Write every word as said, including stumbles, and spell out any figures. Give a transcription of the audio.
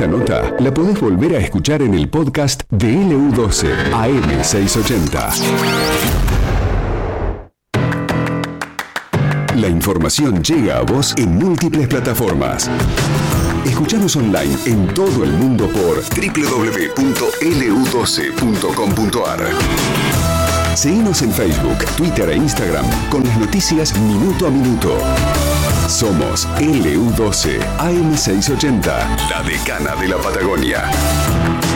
Esta nota la podés volver a escuchar en el podcast de L U doce A M seiscientos ochenta. La información llega a vos en múltiples plataformas. Escuchanos online en todo el mundo por doble u doble u doble u punto L U doce punto com punto A R. Seguinos en Facebook, Twitter e Instagram con las noticias minuto a minuto. Somos L U doce A M seiscientos ochenta, la decana de la Patagonia.